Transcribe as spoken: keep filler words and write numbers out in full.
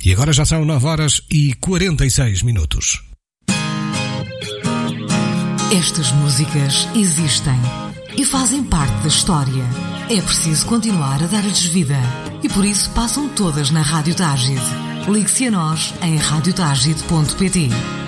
E agora já são nove horas e quarenta e seis minutos. Estas músicas existem e fazem parte da história. É preciso continuar a dar-lhes vida e por isso passam todas na Rádio Tágide. Ligue-se a nós em rádio tágide ponto pt.